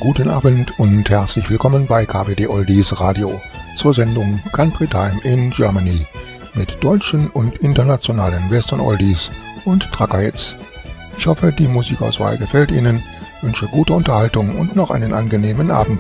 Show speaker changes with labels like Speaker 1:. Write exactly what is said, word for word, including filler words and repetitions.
Speaker 1: guten Abend und herzlich willkommen bei K W D Oldies Radio zur Sendung Country Time in Germany mit deutschen und internationalen Western Oldies und Trucker Hits. Ich hoffe, die Musikauswahl gefällt Ihnen, wünsche gute Unterhaltung und noch einen angenehmen Abend.